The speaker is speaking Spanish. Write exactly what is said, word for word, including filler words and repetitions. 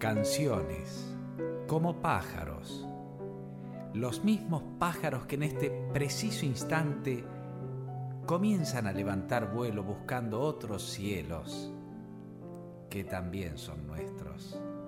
canciones, como pájaros, los mismos pájaros que en este preciso instante comienzan a levantar vuelo buscando otros cielos que también son nuestros.